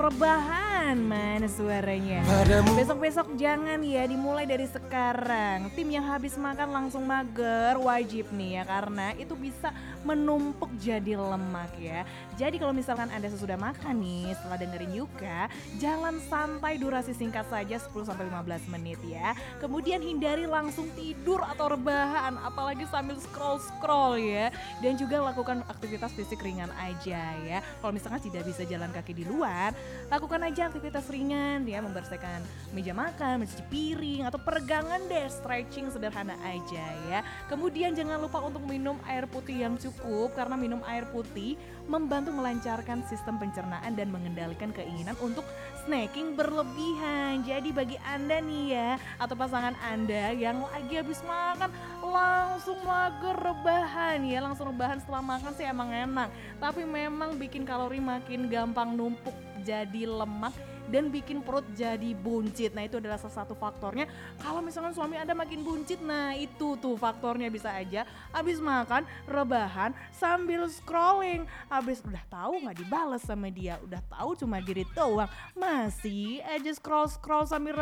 rebahan, mana suaranya? Besok-besok jangan ya, dimulai dari sekarang. Tim yang habis makan langsung mager wajib nih ya, karena itu bisa menumpuk jadi lemak ya. Jadi kalau misalkan Anda sesudah makan nih, setelah dengerin Yuka, jalan santai, durasi singkat saja 10-15 menit ya. Kemudian hindari langsung tidur atau rebahan, apalagi sambil scroll-scroll ya. Dan juga lakukan aktivitas fisik ringan aja ya. Kalau misalkan tidak bisa jalan kaki di luar, lakukan aja aktivitas ringan ya, membersihkan meja makan, mencuci piring, atau peregangan deh, stretching sederhana aja ya. Kemudian jangan lupa untuk minum air putih yang cukup, karena minum air putih membantu melancarkan sistem pencernaan dan mengendalikan keinginan untuk snacking berlebihan. Jadi bagi Anda nih ya, atau pasangan Anda yang lagi habis makan langsung mager rebahan ya, langsung rebahan setelah makan sih emang enak, tapi memang bikin kalori makin gampang numpuk jadi lemak dan bikin perut jadi buncit. Nah itu adalah salah satu faktornya. Kalau misalkan suami Anda makin buncit, nah itu tuh faktornya, bisa aja habis makan rebahan sambil scrolling. Habis udah tahu nggak dibales sama dia, udah tahu cuma diri doang, masih aja scroll sambil